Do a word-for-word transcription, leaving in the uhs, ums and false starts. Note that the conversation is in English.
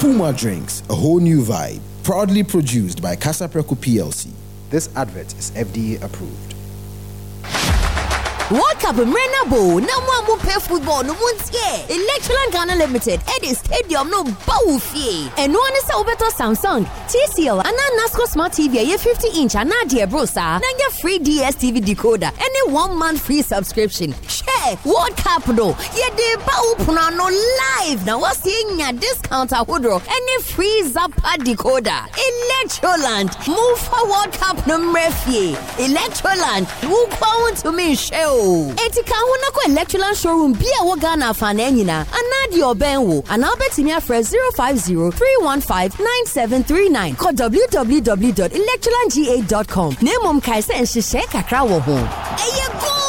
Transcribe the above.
Puma Drinks, a whole new vibe. Proudly produced by Casapreco P L C. This advert is F D A approved. World Cup Mrenabo, no one play football, no one's here. Electroland Ghana Limited, Eddie Stadium, no bow fee. And one is Obeto Samsung, T C L, and a Nasco Smart T V, a fifty inch, and Nadia Brosa, and your free D S T V decoder, and a one month free subscription. Share World Cup, no, yeah, the bow punano live. Now, what's seeing a discount at Woodrow, and a free Zappa decoder. Electroland, move for World Cup no mrefi. Electroland, move on to me, show. Etika wona ko Electroland showroom bia wo Ghana fa na nyina anadi obenwo ana obetimi afre zero five zero three one five nine seven three nine call w w w dot electroland g a dot com. Nemom kai se nhye kakra wo ho. Eye go